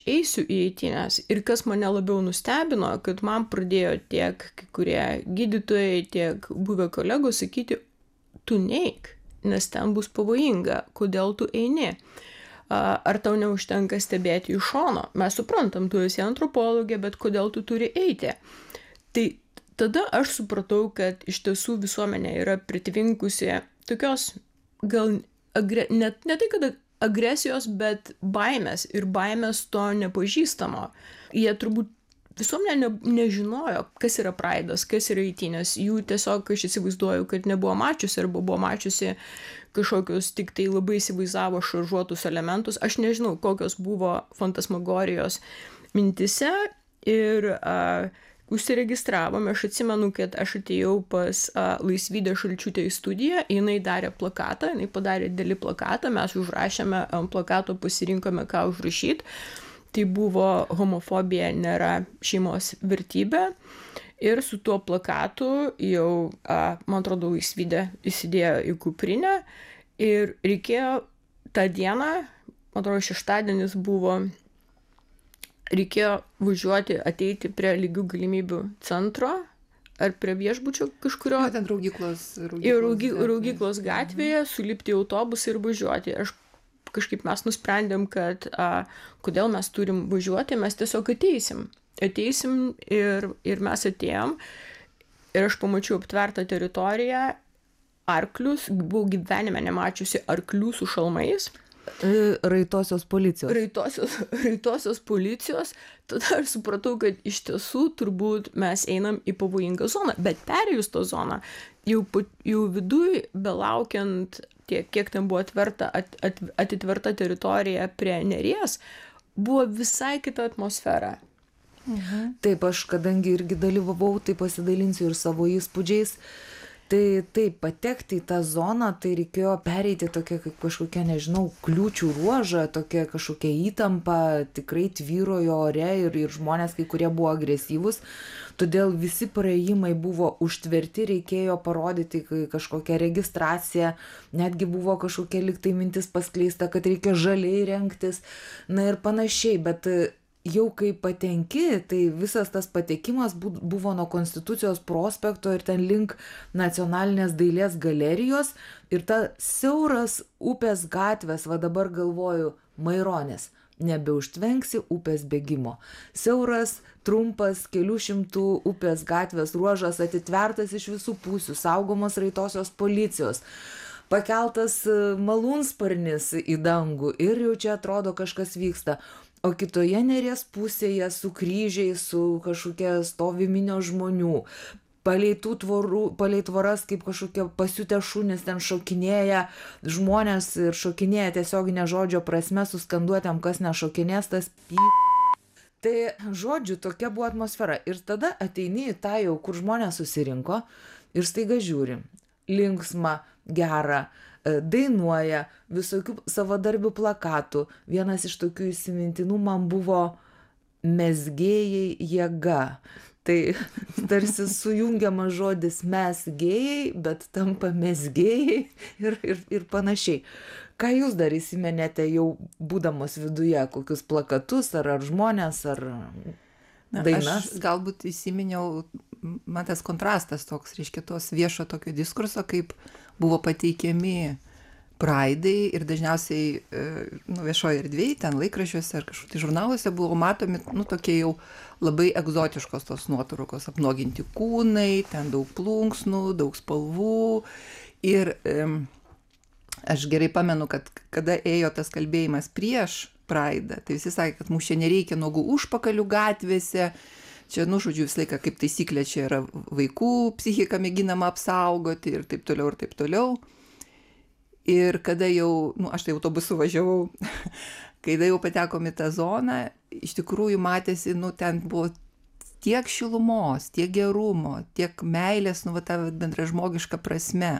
eisiu į eitynes ir kas mane labiau nustebino, kad man pradėjo tiek kai kurie gydytojai, tiek buvę kolegos sakyti, tu neik, nes ten bus pavojinga, kodėl tu eini. Ar tau neužtenka stebėti iš šono? Mes suprantam, tu esi antropologė, bet kodėl tu turi eiti? Tai tada aš supratau, kad iš tiesų visuomenė yra pritvinkusi tokios, gal net ne tai, kad agresijos, bet baimės ir baimės to nepažįstamo. Jie turbūt visuomenė nežinojo, kas yra praidas, kas yra eitynės. Jų tiesiog aš įsivaizduoju, kad nebuvo mačiusi arba buvo mačiusi kažkokius tik tai labai įsivaizdavo šaržuotus elementus. Aš nežinau, kokios buvo fantasmagorijos mintise ir užsiregistravome. Aš atsimenu, kad aš atėjau pas Laisvydę Šalčiūtę į studiją, jinai darė plakatą, jinai padarė didelį plakatą, mes užrašėme ant plakato, pasirinkome, ką užrašyti. Tai buvo homofobija nėra šeimos vertybė. Ir su tuo plakatu jau, man atrodo, Laisvydė įsidėjo į kuprinę ir reikėjo tą dieną, man atrodo, šeštadienis buvo, reikėjo važiuoti, ateiti prie lygių galimybių centro ar prie viešbučio kažkurio. Ten Raugyklos gatvėje, sulipti į autobusą ir važiuoti. Kažkaip mes nusprendėm, kad kodėl mes turim važiuoti, mes tiesiog ateisim ir mes atėjom ir aš pamačiau aptvertą teritoriją, arklius, buvau gyvenime nemačiusi arklių su šalmais. Raitosios policijos. Raitosios policijos, tada aš supratau, kad iš tiesų turbūt mes einam į pavojingą zoną, bet perėjus tą zoną, jau viduj, belaukiant tiek, kiek ten buvo atitverta teritorija prie Neries, buvo visai kita atmosfera. Taip, aš kadangi irgi dalyvavau, tai pasidalinsiu ir savo įspūdžiais. Tai taip, patekti į tą zoną, tai reikėjo pereiti tokia kaip kažkokia, nežinau, kliūčių ruožą, tokia kažkokia įtampa, tikrai tvyrojo ore ir žmonės kai kurie buvo agresyvūs. Todėl visi praėjimai buvo užtverti, reikėjo parodyti kažkokią registraciją, netgi buvo kažkokia liktai mintis paskleista, kad reikia žaliai rengtis, na ir panašiai, bet jau kai patenki, tai visas tas patekimas buvo nuo Konstitucijos prospekto ir ten link Nacionalinės dailės galerijos ir ta siauras upės gatvės, va dabar galvoju, Maironis, nebeužtvenksi upės bėgimo. Siauras, trumpas, kelių šimtų upės gatvės ruožas atitvertas iš visų pusių, saugomos raitosios policijos. Pakeltas malūnsparnis į dangų ir jau čia atrodo kažkas vyksta. O kitoje Neries pusėje su kryžiais, su kažkokia stovi minios žmonių, palei tvoras kaip kažkokie pasiutę šunys ten šokinėja žmonės ir šokinėja tiesioginė žodžio prasme su skanduotėm, kas nešokinės, tas Tai žodžiu, tokia buvo atmosfera. Ir tada ateini į tą jau, kur žmonės susirinko ir staiga žiūri. Linksma, gera, dainuoja, visokių savadarbių plakatų. Vienas iš tokių įsimintinų man buvo mezgėjai jėga. Tai tarsi sujungiamas žodis mes gėjai, bet tampa mezgėjai ir panašiai. Ką jūs dar įsimenėte jau būdamos viduje, kokius plakatus ar žmonės, ar dainas? Aš galbūt įsiminiau, man tas kontrastas toks, reiškia, tos viešo tokio diskurso, kaip buvo pateikiami praidai ir dažniausiai viešoje erdvėje, ten laikraščiuose ar kažkur tai žurnaluose buvo matomi, tokie jau labai egzotiškos tos nuotraukos, apnuoginti kūnai, ten daug plunksnų, daug spalvų. Ir aš gerai pamenu, kad kada ėjo tas kalbėjimas prieš praidą, tai visi sakė, kad mums čia nereikia nuogų užpakalių gatvėse. Čia, žodžiu, visą laiką kaip taisyklė, čia yra vaikų psichika mėginama apsaugoti ir taip toliau, ir taip toliau. Ir kada jau, aš tai autobusu važiavau, kai jau patekom į tą zoną, iš tikrųjų matėsi, ten buvo tiek šilumos, tiek gerumo, tiek meilės, ta bendražmogiška prasme.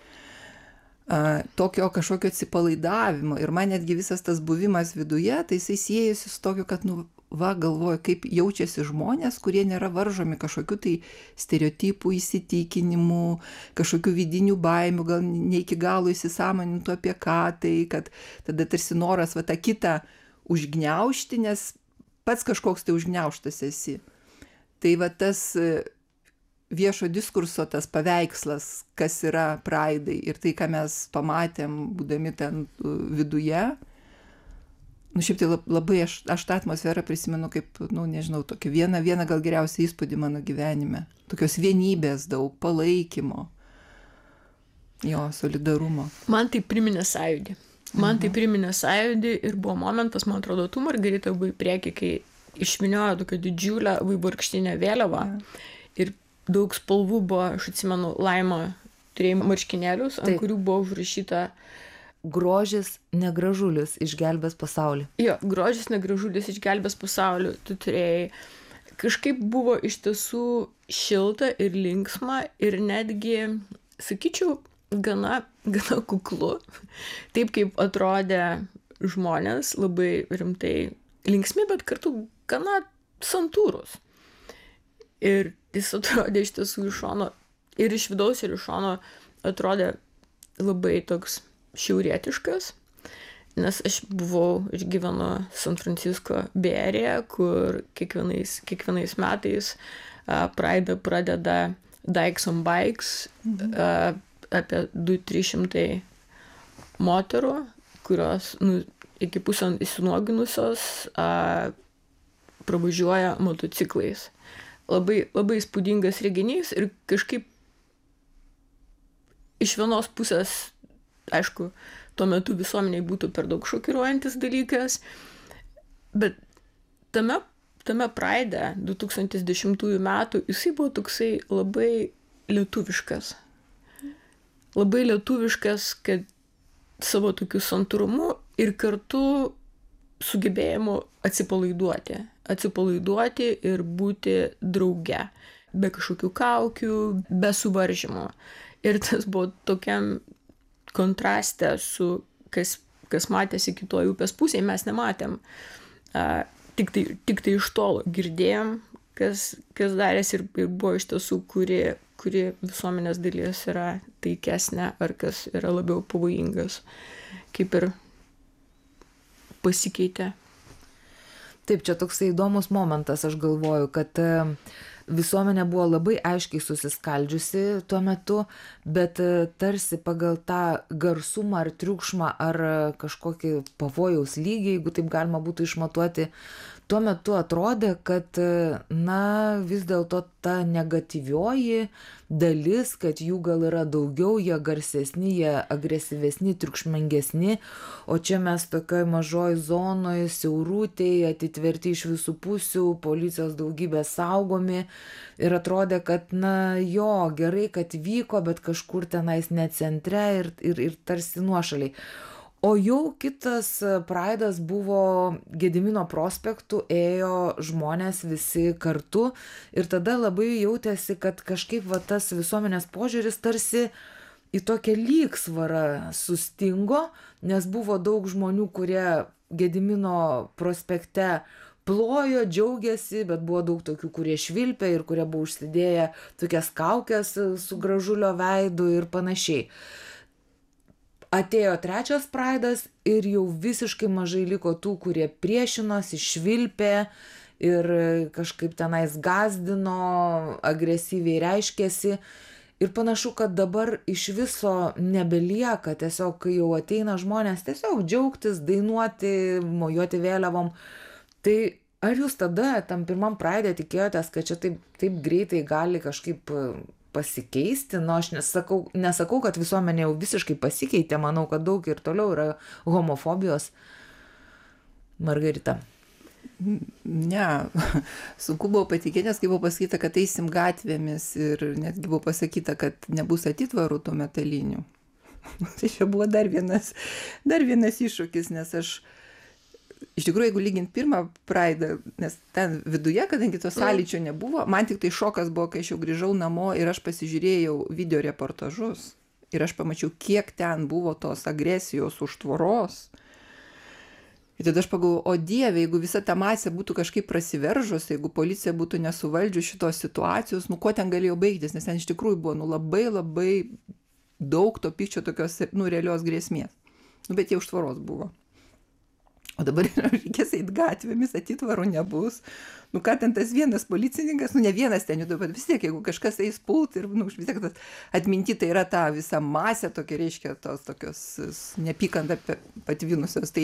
Tokio kažkokio atsipalaidavimo. Ir man netgi visas tas buvimas viduje, tai jisai siejasi su tokiu, kad, galvoju, kaip jaučiasi žmonės, kurie nėra varžomi kažkokiu tai stereotipų, įsitikinimų, kažkokių vidinių baimių, gal ne iki galo įsisąmonintų apie ką tai, kad tada tarsi noras tą kitą užgniaužti, nes pats kažkoks tai užgniaužtas esi. Tai va tas viešo diskurso tas paveikslas, kas yra praidai ir tai, ką mes pamatėm, būdami ten viduje, nu šiaip tai labai aš tą atmosferą prisimenu kaip, nu nežinau, tokį vieną gal geriausią įspūdį mano gyvenime. Tokios vienybės daug, palaikymo, jo, solidarumo. Man tai priminė Sąjūdį. Tai priminė Sąjūdį ir buvo momentas, man atrodo, tu, Margarita, buvai prieki, kai išviniojo tokią didžiulę vaivorykštinę vėliavą ir daug spalvų buvo, aš atsimenu, Laima turėjo marškinėlius, ant kurių buvo užrašyta Grožis negražulis išgelbės pasaulį. Jo, grožis negražulis išgelbės pasaulį. Tu turėjai, kažkaip buvo iš tiesų šilta ir linksma ir netgi, sakyčiau, gana kuklu. Taip kaip atrodė žmonės, labai rimtai linksmi, bet kartu gana santūrus. Ir jis atrodė iš tiesų iš šono, ir iš vidaus, ir iš šono atrodė labai toks šiaurietiškas, nes aš gyvenu San Francisco Bay Area, kur kiekvienais metais Pride pradeda Dykes on Bikes, apie 200-300 moterų, kurios iki pusę įsinuoginusios pravažiuoja motociklais. Labai įspūdingas reginys ir kažkaip iš vienos pusės, aišku, tuo metu visuomeniai būtų per daug šokiruojantis dalykas, bet tame Pride 2010 metų jisai buvo toksai labai lietuviškas. Labai lietuviškas, kad savo tokiu santūrumu ir kartu sugebėjimu atsipalaiduoti ir būti drauge, be kažkokių kaukių, be suvaržymų. Ir tas buvo tokiam kontraste su kas matėsi kitoj upės pusėje, mes nematėm. Tik tai iš tolo girdėjom, kas darėsi ir buvo iš tiesų, kuri visuomenės dalis yra taikesnė ar kas yra labiau pavojingas, kaip ir pasikeitė. Taip, čia toksai įdomus momentas, aš galvoju, kad visuomenė buvo labai aiškiai susiskaldžiusi tuo metu, bet tarsi pagal tą garsumą ar triukšmą ar kažkokį pavojaus lygį, jeigu taip galima būtų išmatuoti, tuo metu atrodė, kad, na, vis dėlto ta negatyvioji dalis, kad jų gal yra daugiau, jie garsesni, jie agresyvesni, triukšmingesni, o čia mes tokioj mažoj zonoj, siaurutėj, atitverti iš visų pusių, policijos daugybė saugomi ir atrodė, kad, na, jo, gerai, kad vyko, bet kažkur tenais ne centre ir tarsi nuošaliai. O jau kitas Pride'as buvo Gedimino prospektu, ėjo žmonės visi kartu ir tada labai jautėsi, kad kažkaip va tas visuomenės požiūris tarsi į tokią lygsvarą sustingo, nes buvo daug žmonių, kurie Gedimino prospekte plojo, džiaugiasi, bet buvo daug tokių, kurie švilpė ir kurie buvo užsidėję tokias kaukes su gražulio veidu ir panašiai. Atėjo trečias Pride'as ir jau visiškai mažai liko tų, kurie priešinosi, švilpė ir kažkaip tenais gazdino, agresyviai reiškėsi. Ir panašu, kad dabar iš viso nebelieka, tiesiog kai jau ateina žmonės tiesiog džiaugtis, dainuoti, mojuoti vėliavom. Tai ar jūs tada tam pirmam Pride'e tikėjotės, kad čia taip greitai gali kažkaip pasikeisti? Nu, aš nesakau, kad visuomenė jau visiškai pasikeitė, manau, kad daug ir toliau yra homofobijos. Margarita. Ne, sunku buvo patikėti, nes kai buvo pasakyta, kad eisim gatvėmis ir netgi buvo pasakyta, kad nebus atitvarų to metalinių. Tai čia buvo dar vienas iššūkis, nes aš iš tikrųjų, jeigu lygint pirmą Pride'ą, nes ten viduje, kadangi to sąlyčio nebuvo, man tik tai šokas buvo, kai aš jau grįžau namo ir aš pasižiūrėjau video reportažus ir aš pamačiau, kiek ten buvo tos agresijos už tvoros. Ir tada aš pagalvojau, o Dieve, jeigu visa ta masė būtų kažkaip prasiveržus, jeigu policija būtų nesuvaldžius šitos situacijos, nu ko ten galėjo baigtis, nes ten iš tikrųjų buvo labai daug to pykčio tokios realios grėsmės. Bet jie už tvoros buvo. o dabar reikės eit gatvėmis, atitvarų nebus. Nu ką ten tas vienas policininkas, nu ne vienas ten juda, bet vis tiek, jeigu kažkas eis pult ir, nu, vis tiek tas atminti tai yra ta visa masė tokia, reiškia, tos tokios neapykanta patvinusios. Tai